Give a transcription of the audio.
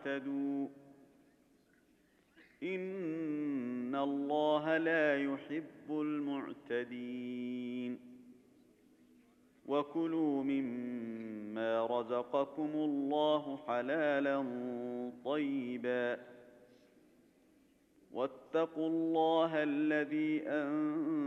تعتدوا إن الله لا يحب المعتدين وكلوا مما رزقكم الله حلالا طيبا واتقوا الله الذي أنتم